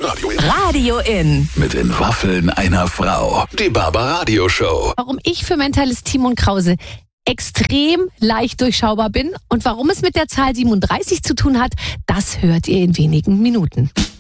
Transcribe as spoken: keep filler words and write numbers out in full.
Radio In. Radio In. Mit den Waffeln einer Frau. Die Barbaradio Show. Warum ich für Mentalist Timon Krause extrem leicht durchschaubar bin und warum es mit der Zahl siebenunddreißig zu tun hat, das hört ihr in wenigen Minuten.